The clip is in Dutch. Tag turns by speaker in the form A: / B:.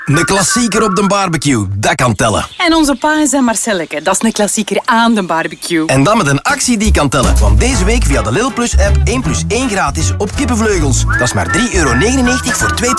A: Een klassieker op de barbecue, dat kan tellen.
B: En onze pa is Marcelleke, dat is een klassieker aan de barbecue.
A: En dan met een actie die kan tellen. Want deze week via de Lidl Plus app 1 plus 1 gratis op kippenvleugels. Dat is maar €3,99 voor 2